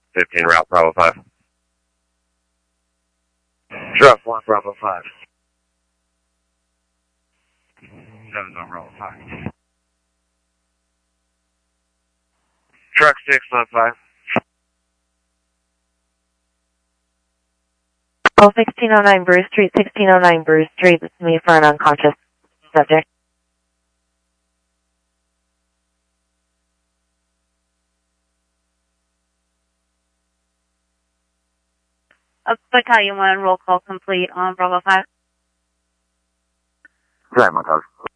15 route Bravo 5. Drop 1 Bravo 5. 7 on Bravo 5. Truck 6 on 5. Oh, 1609 Bruce Street, 1609 Bruce Street, this is me for an unconscious subject. Battalion 1, roll call complete on Bravo 5. Right, my car.